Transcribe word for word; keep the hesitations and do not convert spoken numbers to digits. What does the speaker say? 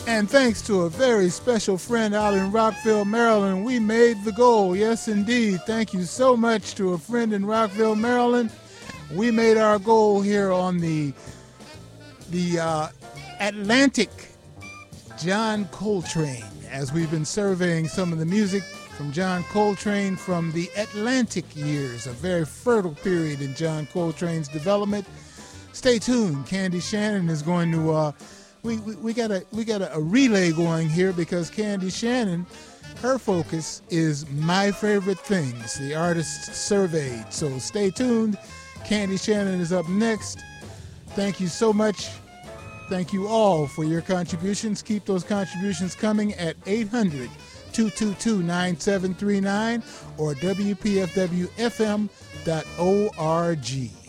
And thanks to a very special friend out in Rockville, Maryland, we made the goal. Yes, indeed. Thank you so much to a friend in Rockville, Maryland. We made our goal here on the the uh, Atlantic John Coltrane, as we've been surveying some of the music from John Coltrane from the Atlantic years, a very fertile period in John Coltrane's development. Stay tuned. Candy Shannon is going to uh, we, we we got a we got a, a relay going here, because Candy Shannon, her focus is My Favorite Things, the artists surveyed. So stay tuned. Candy Shannon is up next. Thank you so much. Thank you all for your contributions. Keep those contributions coming at eight hundred, two two two, nine seven three nine or W P F W F M dot org.